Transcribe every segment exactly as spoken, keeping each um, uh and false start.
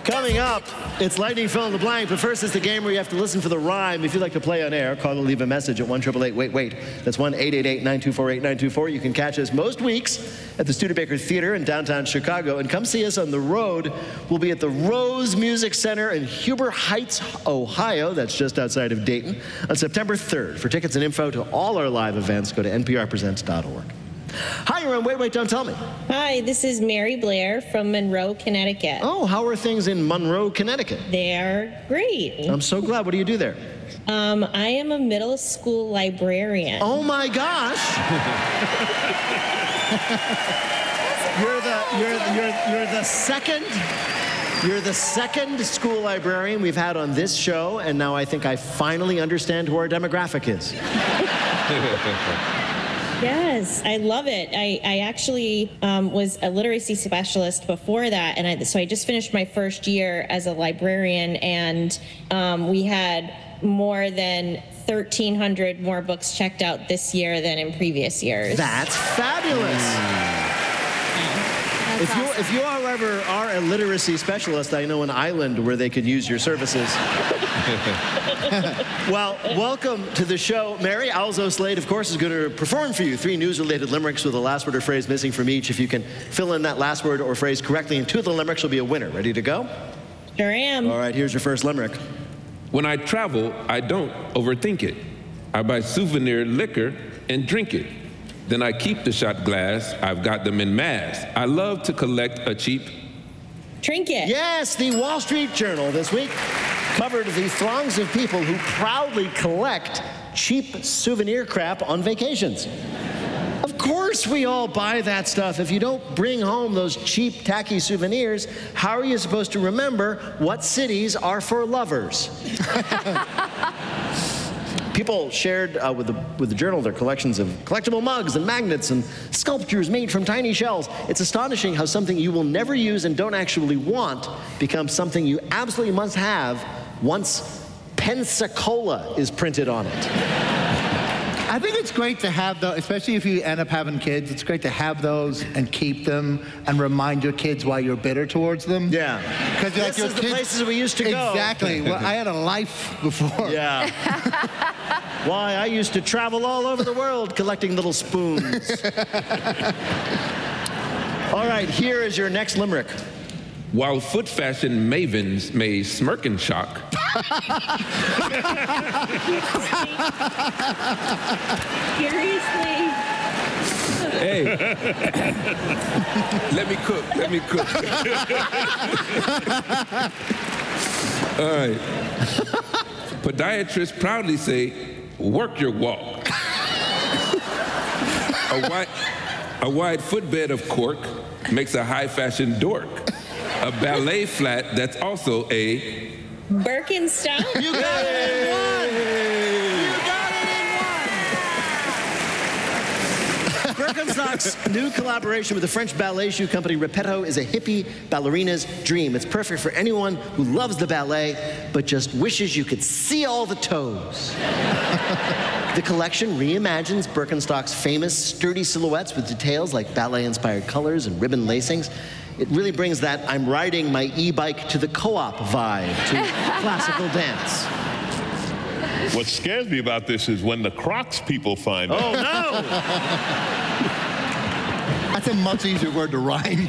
Coming up, it's Lightning Fill in the Blank, but first it's the game where you have to listen for the rhyme. If you'd like to play on air, call or leave a message at one eight eight eight wait wait. That's one eight eight eight nine two four eight nine two four. You can catch us most weeks at the Studebaker Theater in downtown Chicago, and come see us on the road. We'll be at the Rose Music Center in Huber Heights, Ohio. That's just outside of Dayton on September third. For tickets and info to all our live events, go to N P R presents dot org. Hi, you're on Wait, Wait, Don't Tell Me. Hi, this is Mary Blair from Monroe, Connecticut. Oh, how are things in Monroe, Connecticut? They're great. I'm so glad. What do you do there? Um, I am a middle school librarian. Oh my gosh! you're the you're you're you're the second you're the second school librarian we've had on this show, and now I think I finally understand who our demographic is. Yes, I love it. I, I actually um, was a literacy specialist before that, and I, so I just finished my first year as a librarian, and um, we had more than thirteen hundred more books checked out this year than in previous years. That's fabulous. Mm. That's if, awesome. you, if you however, are a literacy specialist, I know an island where they could use your services. Well, welcome to the show. Mary Alzo Slade, of course, is going to perform for you three news-related limericks with a last word or phrase missing from each. If you can fill in that last word or phrase correctly in two of the limericks, you'll be a winner. Ready to go? Sure am. All right, here's your first limerick. When I travel, I don't overthink it. I buy souvenir liquor and drink it. Then I keep the shot glass. I've got them in mass. I love to collect a cheap trinket. Yes, the Wall Street Journal this week covered the throngs of people who proudly collect cheap souvenir crap on vacations. Of course we all buy that stuff. If you don't bring home those cheap, tacky souvenirs, how are you supposed to remember what cities are for lovers? People shared uh, with, the, with the Journal their collections of collectible mugs and magnets and sculptures made from tiny shells. It's astonishing how something you will never use and don't actually want becomes something you absolutely must have once Pensacola is printed on it. I think it's great to have those, especially if you end up having kids, it's great to have those and keep them and remind your kids why you're bitter towards them. Yeah. Because this like your is the kids, places we used to go. Exactly. Well, I had a life before. Yeah. Why, I used to travel all over the world collecting little spoons. All right, here is your next limerick. While foot fashion mavens may smirk and shock. Seriously? Hey, let me cook, let me cook. All right. Podiatrists proudly say, work your walk. a, wide, a wide footbed of cork makes a high fashion dork. A ballet flat that's also a Birkenstock. You got it in one! You got it in one! Birkenstock's new collaboration with the French ballet shoe company Repetto is a hippie ballerina's dream. It's perfect for anyone who loves the ballet, but just wishes you could see all the toes. The collection reimagines Birkenstock's famous sturdy silhouettes with details like ballet-inspired colors and ribbon lacings. It really brings that I'm riding my e-bike to the co-op vibe to classical dance. What scares me about this is when the Crocs people find out. Oh, no! That's a much easier word to rhyme.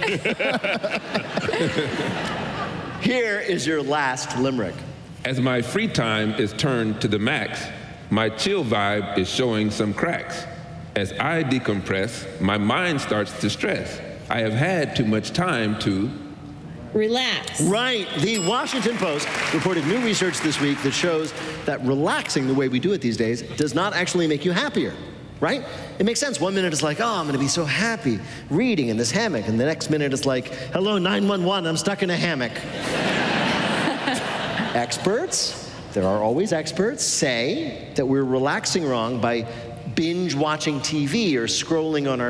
Here is your last limerick. As my free time is turned to the max, my chill vibe is showing some cracks. As I decompress, my mind starts to stress. I have had too much time to relax. Right. The Washington Post reported new research this week that shows that relaxing the way we do it these days does not actually make you happier, right? It makes sense. One minute it's like, oh, I'm going to be so happy reading in this hammock. And the next minute it's like, hello, nine one one, I'm stuck in a hammock. Experts, there are always experts, say that we're relaxing wrong by binge watching T V or scrolling on our